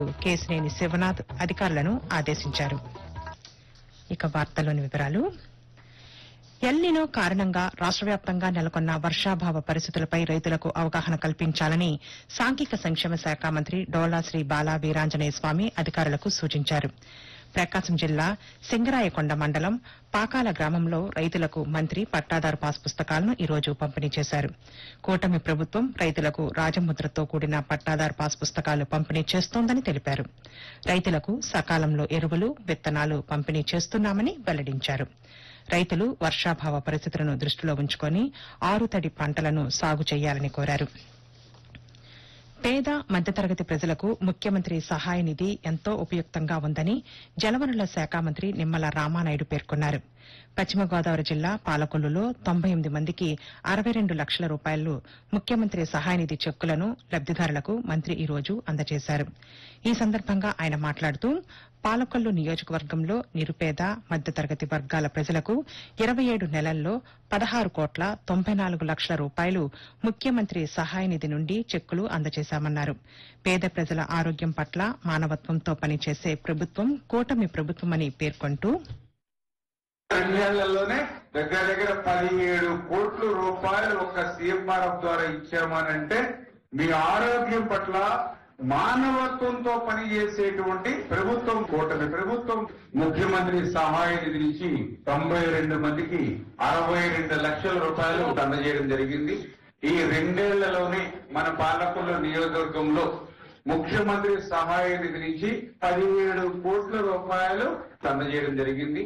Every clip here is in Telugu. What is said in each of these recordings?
కేశినేని శివనాథ్ అధికారులను ఆదేశించారు. ఇక వార్తల్లోని వివరాలు. ఎల్నినో కారణంగా రాష్ట వ్యాప్తంగా నెలకొన్న వర్షాభావ పరిస్థితులపై రైతులకు అవగాహన కల్పించాలని సాంఘిక సంక్షేమ శాఖ మంత్రి డోలా శ్రీ బాలా వీరాంజనేయ స్వామి అధికారులకు సూచించారు. ప్రకాశం జిల్లా సింగరాయకొండ మండలం పాకాల గ్రామంలో రైతులకు మంత్రి పట్టాదారు పాస్ పుస్తకాలను ఈ రోజు పంపిణీ చేశారు. కూటమి ప్రభుత్వం రైతులకు రాజముద్రతో కూడిన పట్టాదారు పాస్ పుస్తకాలు పంపిణీ చేస్తోందని తెలిపారు. రైతులకు సకాలంలో ఎరువులు, విత్తనాలు పంపిణీ చేస్తున్నామని వెల్లడించారు. రైతులు వర్షాభావ పరిస్థితులను దృష్టిలో ఉంచుకుని ఆరుతడి పంటలను సాగు చేయాలని కోరారు. పేద మధ్యతరగతి ప్రజలకు ముఖ్యమంత్రి సహాయ నిధి ఎంతో ఉపయుక్తంగా ఉందని జలవనరుల శాఖ మంత్రి నిమ్మల రామానాయుడు పేర్కొన్నారు. పశ్చిమ గోదావరి జిల్లా పాలకొల్లులో 98 మందికి 62 లక్షల రూపాయలు ముఖ్యమంత్రి సహాయ నిధి చెక్కులను లబ్దిదారులకు మంత్రి ఈ రోజు అందజేశారు. ఈ సందర్భంగా ఆయన మాట్లాడుతూ పాలకొల్లు నియోజకవర్గంలో నిరుపేద మధ్యతరగతి వర్గాల ప్రజలకు 27 నెలల్లో 16,94 లక్షల రూపాయలు ముఖ్యమంత్రి సహాయ నిధి నుండి చెక్కులు అందజేశామన్నారు. పేద ప్రజల ఆరోగ్యం పట్ల మానవత్వంతో పనిచేసే ప్రభుత్వం కూటమి ప్రభుత్వమని పేర్కొంటూ 2 నెలల్లోనే దగ్గర 17 కోట్ల రూపాయలు ఒక సీఎంఆర్ఎఫ్ ద్వారా ఇచ్చామనంటే మీ ఆరోగ్యం పట్ల మానవత్వంతో పనిచేసేటువంటి ప్రభుత్వం కూటమి ప్రభుత్వం. ముఖ్యమంత్రి సహాయ నిధి నుంచి 92 మందికి 62 లక్షల రూపాయలు అందజేయడం జరిగింది. ఈ 2 ఏళ్లలోనే మన పాలకొల్లు నియోజకవర్గంలో ముఖ్యమంత్రి సహాయ నిధి నుంచి 17 కోట్ల రూపాయలు అందజేయడం జరిగింది.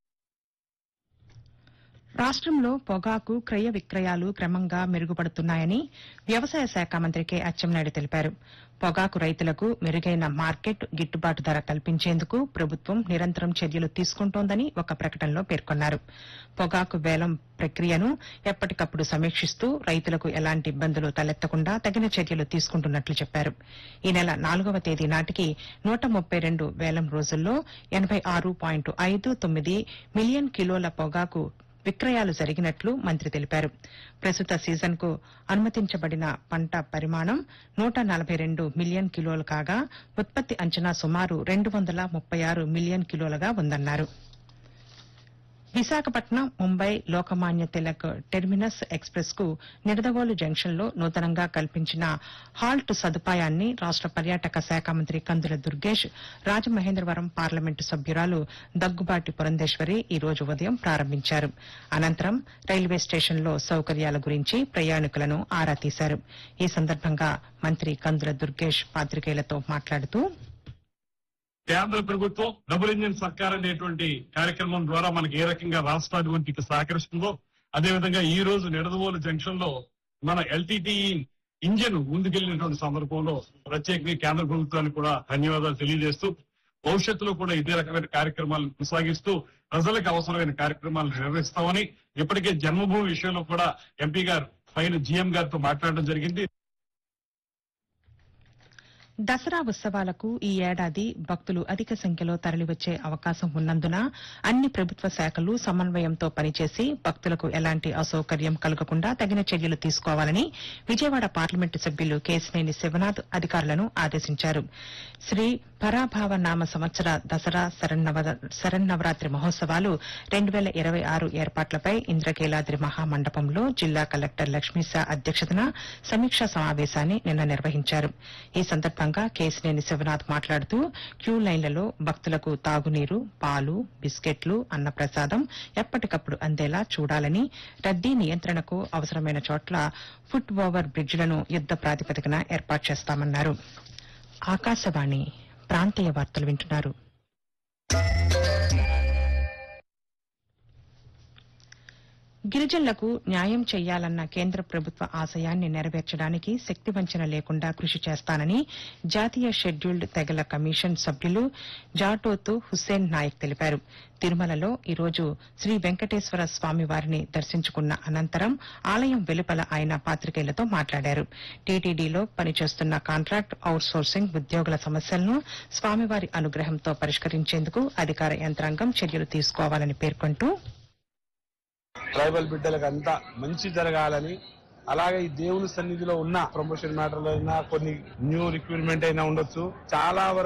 రాష్టంలో పొగాకు క్రయ విక్రయాలు క్రమంగా మెరుగుపడుతున్నాయని వ్యవసాయ శాఖ మంత్రి కె అచ్చెన్నాయుడు తెలిపారు. పొగాకు రైతులకు మెరుగైన మార్కెట్ గిట్టుబాటు ధర కల్పించేందుకు ప్రభుత్వం నిరంతరం చర్యలు తీసుకుంటోందని ఒక ప్రకటనలో పేర్కొన్నారు. పొగాకు వేలం ప్రక్రియను ఎప్పటికప్పుడు సమీక్షిస్తూ రైతులకు ఎలాంటి ఇబ్బందులు తలెత్తకుండా తగిన చర్యలు తీసుకుంటున్నట్లు చెప్పారు. ఈ నెల 4వ తేదీ నాటికి 132 వేలం రోజుల్లో 86.59 మిలియన్ కిలోల పొగాకు విక్రయాలు జరిగినట్లు మంత్రి తెలిపారు. ప్రస్తుత సీజన్కు అనుమతించబడిన పంట పరిమాణం 142 మిలియన్ కిలోలు కాగా ఉత్పత్తి అంచనా సుమారు 236 మిలియన్ కిలోలుగా ఉందన్నారు. విశాఖపట్నం ముంబై లోకమాన్య తిలక్ టెర్మినస్ ఎక్స్ప్రెస్ కు నిడదవోలు జంక్షన్లో నూతనంగా కల్పించిన హాల్ట్ సదుపాయాన్ని రాష్ట పర్యాటక శాఖ మంత్రి కందుల దుర్గేష్, రాజమహేంద్రవరం పార్లమెంటు సభ్యురాలు దగ్గుబాటి పురంధేశ్వరి ఈ రోజు ఉదయం ప్రారంభించారు. అనంతరం రైల్వే స్టేషన్లో సౌకర్యాల గురించి ప్రయాణికులను ఆరా తీశారు. ఈ సందర్భంగా మంత్రి కందుల దుర్గేష్ పాతికేయులతో మాట్లాడుతూ కేంద్ర ప్రభుత్వం డబుల్ ఇంజిన్ సర్కార్ అనేటువంటి కార్యక్రమం ద్వారా మనకి ఏ రకంగా రాష్ట్రాభివృద్ధికి సహకరిస్తుందో అదేవిధంగా ఈ రోజు నిడదవోలు జంక్షన్ లో మన ఎల్టీటీ ఇంజిన్ ముందుకెళ్లినటువంటి సందర్భంలో ప్రత్యేకంగా కేంద్ర ప్రభుత్వానికి కూడా ధన్యవాదాలు తెలియజేస్తూ భవిష్యత్తులో కూడా ఇదే రకమైన కార్యక్రమాలను కొనసాగిస్తూ ప్రజలకు అవసరమైన కార్యక్రమాలు నిర్వహిస్తామని ఇప్పటికే జన్మభూమి విషయంలో కూడా ఎంపీ గారు పైన జీఎం గారితో మాట్లాడడం జరిగింది. దసరా ఉత్సవాలకు ఈ ఏడాది భక్తులు అధిక సంఖ్యలో తరలివచ్చే అవకాశం ఉన్నందున అన్ని ప్రభుత్వ శాఖలు సమన్వయంతో పనిచేసి భక్తులకు ఎలాంటి అసౌకర్యం కలగకుండా తగిన చర్యలు తీసుకోవాలని విజయవాడ పార్లమెంటు సభ్యులు కేశినేని శివనాథ్ అధికారులను ఆదేశించారు. శ్రీ పరాభావ నామ సంవత్సర దసరా శరన్నవరాత్రి మహోత్సవాలు 2026 ఏర్పాట్లపై ఇంద్రకీలాద్రి మహామండపంలో జిల్లా కలెక్టర్ లక్ష్మీశా అధ్యక్షతన సమీక్షా సమావేశాన్ని నిన్న నిర్వహించారు. ఈ సందర్భంగా కేశినేని శివనాథ్ మాట్లాడుతూ క్యూ లైన్లలో భక్తులకు తాగునీరు, పాలు, బిస్కెట్లు, అన్నప్రసాదం ఎప్పటికప్పుడు అందేలా చూడాలని, రద్దీ నియంత్రణకు అవసరమైన చోట్ల ఫుట్ ఓవర్ బ్రిడ్జిలను యుద్ద ప్రాతిపదికన ఏర్పాటు చేస్తామన్నారు. ఆకాశవాణి ప్రాంతీయ వార్తలు వింటున్నారు. గిరిజనులకు న్యాయం చేయాలన్న కేంద్ర ప్రభుత్వ ఆశయాన్ని నెరవేర్చడానికి శక్తివంచన లేకుండా కృషి చేస్తానని జాతీయ షెడ్యూల్డ్ తెగల కమిషన్ సభ్యులు జాటోతు హుస్సేన్ నాయక్ తెలిపారు. తిరుమలలో ఈ రోజు శ్రీ వెంకటేశ్వర స్వామివారిని దర్శించుకున్న అనంతరం ఆలయం వెలుపల ఆయన పాతికేయులతో మాట్లాడారు. టీటీడీలో పనిచేస్తున్న కాంట్రాక్ట్ అవుట్ సోర్సింగ్ ఉద్యోగుల సమస్యలను స్వామివారి అనుగ్రహంతో పరిష్కరించేందుకు అధికార యంత్రాంగం చర్యలు తీసుకోవాలని పేర్కొంటూ ట్రైబల్ బిడ్డలకు అంతా మంచి జరగాలని అలాగే ఈ దేవుని సన్నిధిలో ఉన్న ప్రమోషన్ మ్యాటర్లు అయినా కొన్ని న్యూ రిక్రూట్మెంట్ అయినా ఉండొచ్చు. చాలా వరకు